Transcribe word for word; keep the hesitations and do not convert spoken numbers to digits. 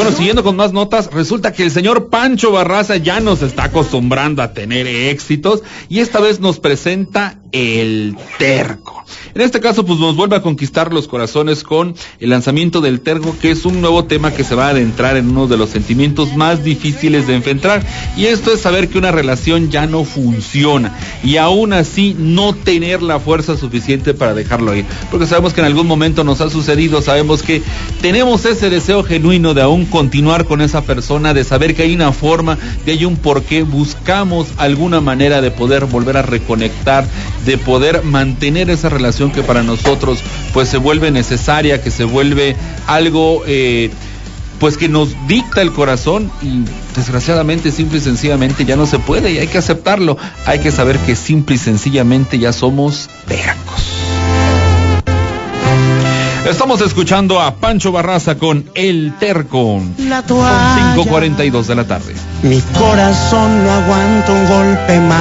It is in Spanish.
bueno, siguiendo con más notas, resulta que el señor Pancho Barraza ya nos está acostumbrando a tener éxitos y esta vez nos presenta El Terco. En este caso, pues nos vuelve a conquistar los corazones con el lanzamiento del Terco, que es un nuevo tema que se va a adentrar en uno de los sentimientos más difíciles de enfrentar, y esto es saber que una relación ya no funciona y aún así no tener la fuerza suficiente para dejarlo ir, porque sabemos que en algún momento nos ha sucedido, sabemos que tenemos ese deseo genuino de aún continuar con esa persona, de saber que hay una forma, de hay un porqué, buscamos alguna manera de poder volver a reconectar, de poder mantener esa relación que para nosotros pues se vuelve necesaria, que se vuelve algo eh, pues que nos dicta el corazón, y desgraciadamente simple y sencillamente ya no se puede, y hay que aceptarlo, hay que saber que simple y sencillamente ya somos tercos. Estamos escuchando a Pancho Barraza con El Terco. La toalla. cinco cuarenta y dos de la tarde. Mi corazón no aguanta un golpe más.